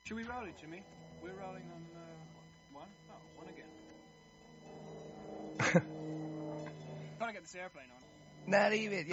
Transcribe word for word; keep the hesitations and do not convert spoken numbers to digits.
Should we roll it, Jimmy? We're rolling on uh, one? Oh, one again. Gotta get this airplane on. Not even.